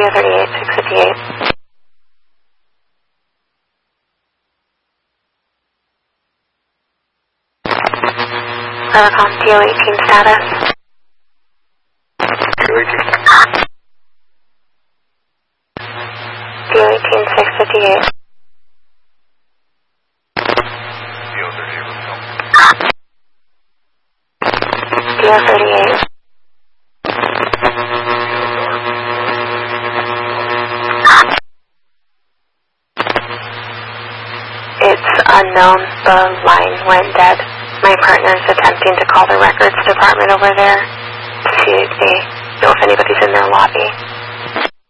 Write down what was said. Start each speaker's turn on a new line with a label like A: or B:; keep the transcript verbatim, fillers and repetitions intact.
A: D O thirty-eight, six fifty-eight. Telecom, D O eighteen status.
B: D O eighteen.
A: D O eighteen, six fifty-eight.
B: D O thirty-eight, let's go.
A: D O thirty-eight. It's unknown. The line went dead. My partner's attempting to call the records department over there to see if they know if anybody's in their lobby.